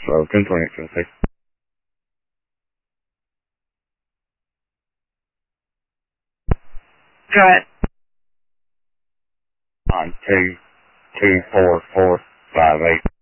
So 1028, 26. Go ahead. On 2, 2, 4, 4, 5, 8.